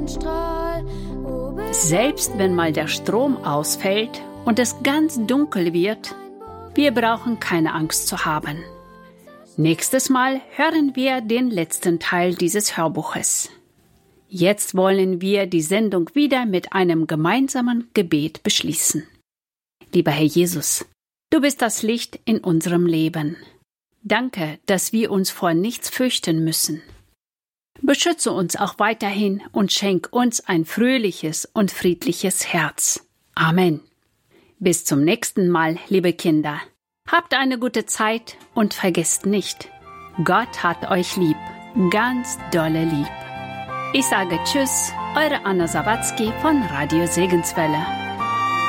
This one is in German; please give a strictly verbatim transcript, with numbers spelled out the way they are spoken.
Sonnenstrahl. Selbst wenn mal der Strom ausfällt und es ganz dunkel wird, wir brauchen keine Angst zu haben. Nächstes Mal hören wir den letzten Teil dieses Hörbuches. Jetzt wollen wir die Sendung wieder mit einem gemeinsamen Gebet beschließen. Lieber Herr Jesus, du bist das Licht in unserem Leben. Danke, dass wir uns vor nichts fürchten müssen. Beschütze uns auch weiterhin und schenk uns ein fröhliches und friedliches Herz. Amen. Bis zum nächsten Mal, liebe Kinder. Habt eine gute Zeit und vergesst nicht, Gott hat euch lieb, ganz dolle lieb. Ich sage Tschüss, eure Anna Sawatzki von Radio Segenswelle.